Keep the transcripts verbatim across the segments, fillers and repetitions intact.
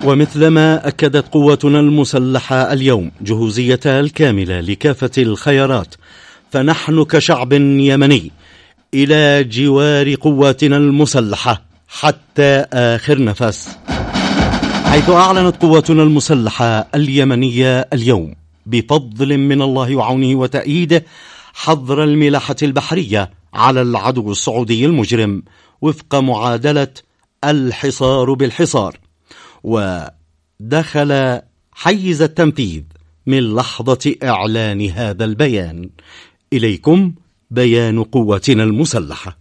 ومثلما أكدت قواتنا المسلحة اليوم جهوزيتها الكاملة لكافة الخيارات، فنحن كشعب يمني إلى جوار قواتنا المسلحة حتى آخر نفس، حيث أعلنت قواتنا المسلحة اليمنية اليوم بفضل من الله وعونه وتأييده حظر الملاحة البحرية على العدو السعودي المجرم وفق معادلة الحصار بالحصار، ودخل حيز التنفيذ من لحظة إعلان هذا البيان. إليكم بيان قواتنا المسلحة.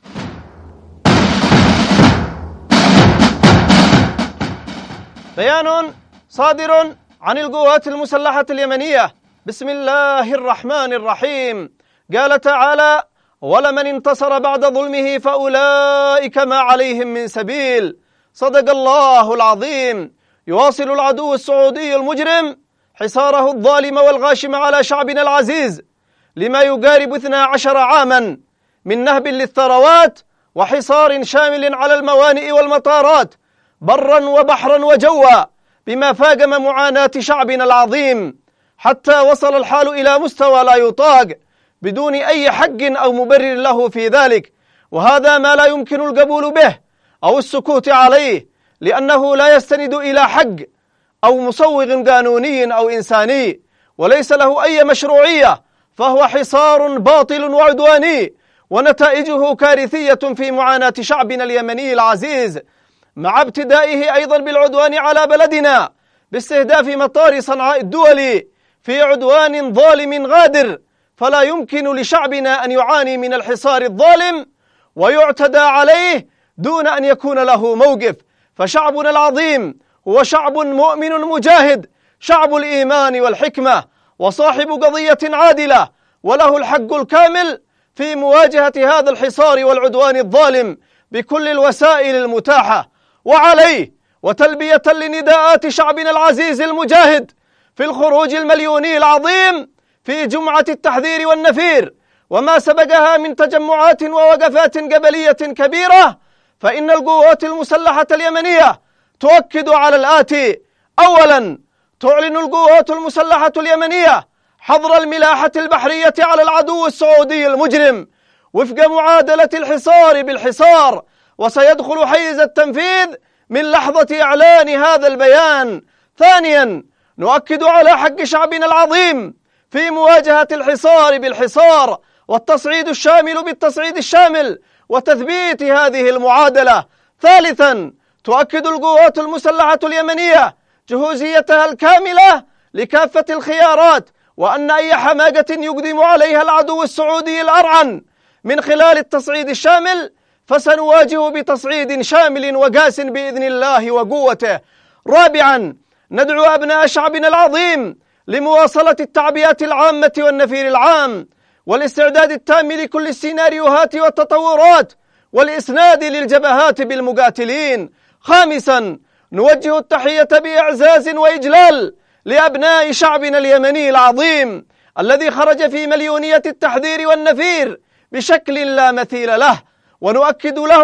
بيان صادر عن القوات المسلحة اليمنية بسم الله الرحمن الرحيم. قال تعالى: ولمن انتصر بعد ظلمه فأولئك ما عليهم من سبيل. صدق الله العظيم. يواصل العدو السعودي المجرم حصاره الظالم والغاشم على شعبنا العزيز لما يقارب اثنى عشر عاما من نهب للثروات وحصار شامل على الموانئ والمطارات برا وبحرا وجوا، بما فاقم معاناة شعبنا العظيم، حتى وصل الحال إلى مستوى لا يطاق بدون أي حق أو مبرر له في ذلك، وهذا ما لا يمكن القبول به أو السكوت عليه، لأنه لا يستند إلى حق أو مصوغ قانوني أو إنساني، وليس له أي مشروعية، فهو حصار باطل وعدواني، ونتائجه كارثية في معاناة شعبنا اليمني العزيز، مع ابتدائه أيضا بالعدوان على بلدنا باستهداف مطار صنعاء الدولي في عدوان ظالم غادر. فلا يمكن لشعبنا أن يعاني من الحصار الظالم ويعتدى عليه دون أن يكون له موقف، فشعبنا العظيم هو شعب مؤمن مجاهد، شعب الإيمان والحكمة، وصاحب قضية عادلة، وله الحق الكامل في مواجهة هذا الحصار والعدوان الظالم بكل الوسائل المتاحة. وعليه وتلبية لنداءات شعبنا العزيز المجاهد في الخروج المليوني العظيم في جمعة التحذير والنفير وما سبقها من تجمعات ووقفات قبلية كبيرة، فإن القوات المسلحة اليمنية تؤكد على الآتي: أولا، تعلن القوات المسلحة اليمنية حظر الملاحة البحرية على العدو السعودي المجرم وفق معادلة الحصار بالحصار، وسيدخل حيز التنفيذ من لحظة إعلان هذا البيان. ثانيا، نؤكد على حق شعبنا العظيم في مواجهة الحصار بالحصار والتصعيد الشامل بالتصعيد الشامل وتثبيت هذه المعادلة. ثالثا، تؤكد القوات المسلحة اليمنية جهوزيتها الكاملة لكافة الخيارات، وأن أي حماقة يقدم عليها العدو السعودي الأرعن من خلال التصعيد الشامل فسنواجه بتصعيد شامل وقاس بإذن الله وقوته. رابعا، ندعو أبناء شعبنا العظيم لمواصلة التعبئة العامة والنفير العام والاستعداد التام لكل السيناريوهات والتطورات والإسناد للجبهات بالمقاتلين. خامسا، نوجه التحية بإعزاز وإجلال لأبناء شعبنا اليمني العظيم الذي خرج في مليونية التحذير والنفير بشكل لا مثيل له، ونؤكد له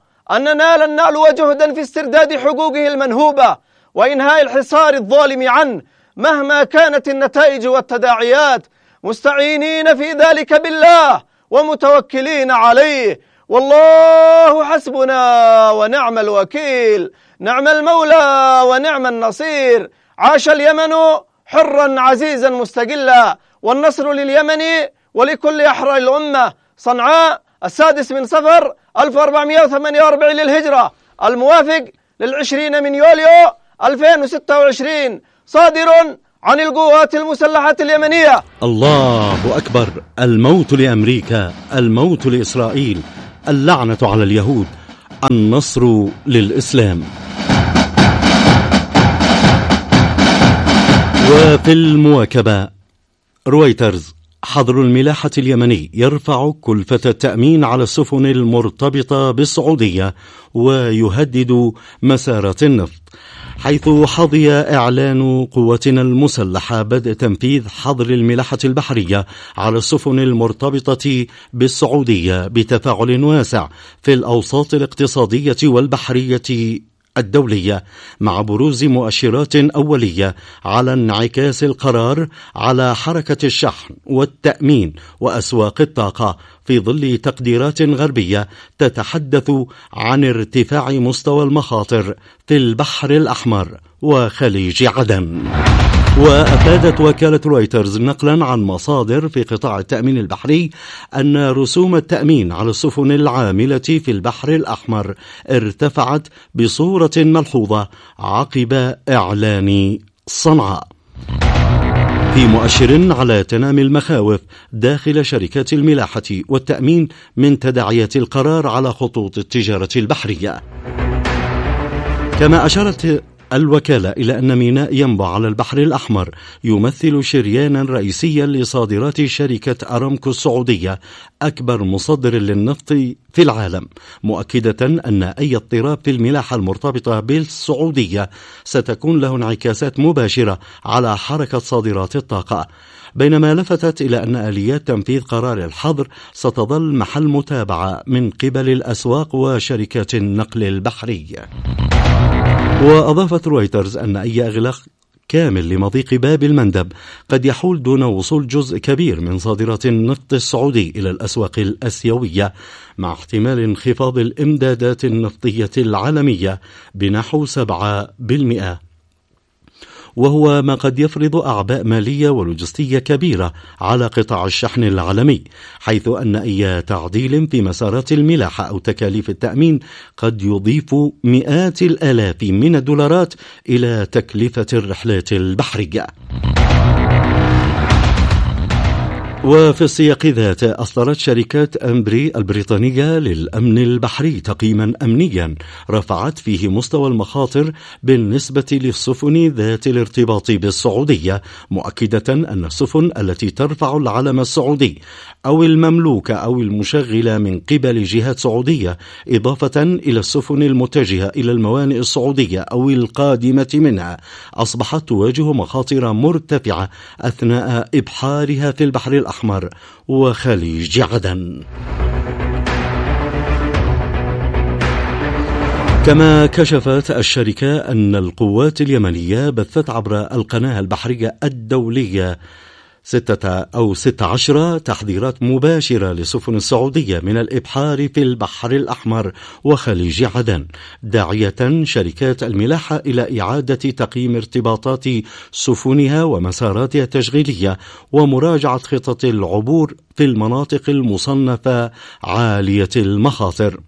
أننا لن نعلو جهدا في استرداد حقوقه المنهوبة وإنهاء الحصار الظالم عنه مهما كانت النتائج والتداعيات، مستعينين في ذلك بالله ومتوكلين عليه. والله حسبنا ونعم الوكيل، نعم المولى ونعم النصير. عاش اليمن حرا عزيزا مستقلا، والنصر لليمن ولكل أحرار الأمة. صنعاء السادس من صفر ألف وأربعمائة وثمانية وأربعين للهجرة، الموافق للعشرين من يوليو ألفين وستة وعشرين، صادر عن القوات المسلحة اليمنية. الله أكبر. الموت لأمريكا، الموت لإسرائيل، اللعنة على اليهود، النصر للإسلام. وفي المواكبة، رويترز: حظر الملاحة اليمني يرفع كلفة التأمين على السفن المرتبطة بالسعودية ويهدد مسارات النفط، حيث حظي إعلان قواتنا المسلحة بدء تنفيذ حظر الملاحة البحرية على السفن المرتبطة بالسعودية بتفاعل واسع في الأوساط الاقتصادية والبحرية الدولية، مع بروز مؤشرات أولية على انعكاس القرار على حركة الشحن والتأمين وأسواق الطاقة، في ظل تقديرات غربية تتحدث عن ارتفاع مستوى المخاطر في البحر الأحمر وخليج عدن. وأفادت وكالة رويترز نقلا عن مصادر في قطاع التأمين البحري أن رسوم التأمين على السفن العاملة في البحر الأحمر ارتفعت بصورة ملحوظة عقب إعلان صنعاء، في مؤشر على تنامي المخاوف داخل شركات الملاحة والتأمين من تداعيات القرار على خطوط التجارة البحرية. كما أشارت الوكالة إلى أن ميناء ينبع على البحر الأحمر يمثل شريانا رئيسيا لصادرات شركة أرامكو السعودية، أكبر مصدر للنفط في العالم، مؤكدة أن أي اضطراب في الملاحة المرتبطة بالسعودية ستكون له انعكاسات مباشرة على حركة صادرات الطاقة. بينما لفتت إلى أن آليات تنفيذ قرار الحظر ستظل محل متابعة من قبل الأسواق وشركات النقل البحري. وأضافت رويترز أن أي إغلاق كامل لمضيق باب المندب قد يحول دون وصول جزء كبير من صادرات النفط السعودي إلى الأسواق الآسيوية، مع احتمال انخفاض الإمدادات النفطية العالمية بنحو سبعة بالمئة، وهو ما قد يفرض أعباء مالية ولوجستية كبيرة على قطاع الشحن العالمي، حيث أن أي تعديل في مسارات الملاحة أو تكاليف التأمين قد يضيف مئات الآلاف من الدولارات إلى تكلفة الرحلات البحرية. وفي السياق ذاته أصدرت شركة أمبري البريطانية للأمن البحري تقييما أمنيا رفعت فيه مستوى المخاطر بالنسبة للسفن ذات الارتباط بالسعودية، مؤكدة أن السفن التي ترفع العلم السعودي أو المملوكة أو المشغلة من قبل جهات سعودية، إضافة إلى السفن المتجهة إلى الموانئ السعودية أو القادمة منها، أصبحت تواجه مخاطر مرتفعة أثناء إبحارها في البحر الأحمر وخليج عدن. كما كشفت الشركة أن القوات اليمنية بثت عبر القناة البحرية الدولية ستة أو ستة عشر تحذيرات مباشرة لسفن السعودية من الإبحار في البحر الأحمر وخليج عدن، داعية شركات الملاحة إلى إعادة تقييم ارتباطات سفنها ومساراتها التشغيلية ومراجعة خطط العبور في المناطق المصنفة عالية المخاطر.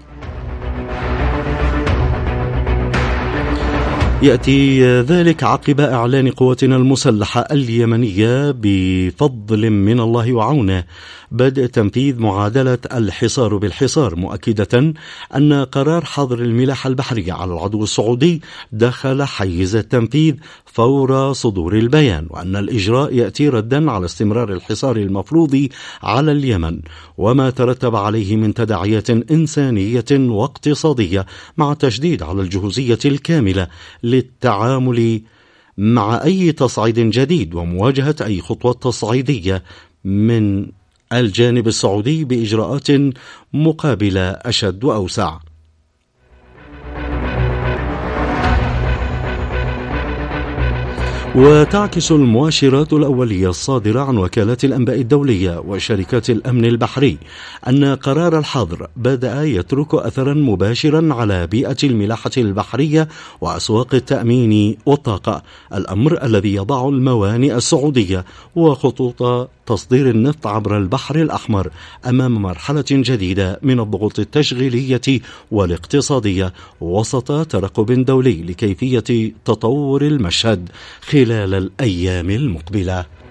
يأتي ذلك عقب إعلان قواتنا المسلحة اليمنية بفضل من الله وعونه بدء تنفيذ معادلة الحصار بالحصار، مؤكدة أن قرار حظر الملاحة البحرية على العدو السعودي دخل حيز التنفيذ فور صدور البيان، وأن الإجراء يأتي ردا على استمرار الحصار المفروض على اليمن وما ترتب عليه من تداعيات إنسانية واقتصادية، مع تشديد على الجهوزية الكاملة للتعامل مع أي تصعيد جديد ومواجهة أي خطوة تصعيدية من الجانب السعودي بإجراءات مقابلة أشد وأوسع. وتعكس المؤشرات الأولية الصادرة عن وكالات الأنباء الدولية وشركات الأمن البحري أن قرار الحظر بدأ يترك أثرا مباشرا على بيئة الملاحة البحرية وأسواق التأمين والطاقة، الأمر الذي يضع الموانئ السعودية وخطوط تصدير النفط عبر البحر الأحمر أمام مرحلة جديدة من الضغوط التشغيلية والاقتصادية وسط ترقب دولي لكيفية تطور المشهد خلال الأيام المقبلة.